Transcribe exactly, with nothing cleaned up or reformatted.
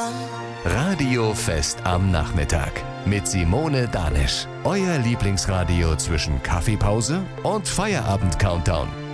Radio Fest am Nachmittag mit Simone Danisch. Euer Lieblingsradio zwischen Kaffeepause und Feierabend-Countdown.